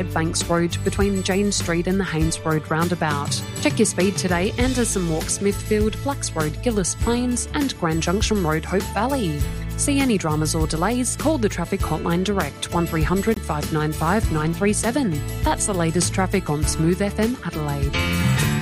Banks Road between Jane Street and the Haynes Road roundabout. Check your speed today. Anderson Walk, Smithfield, Blacks Road, Gillis Plains and Grand Junction Road, Hope Valley. See any dramas or delays? Call the traffic hotline direct 1300 595 937. That's the latest traffic on Smooth FM Adelaide.